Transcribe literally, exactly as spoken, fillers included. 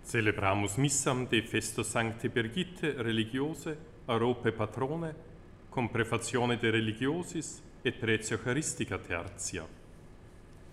Celebramus missam de festo Sancte Birgitte religiose, Europae patrone, com prefazione de religiosis et pretio Eucharistica tertia.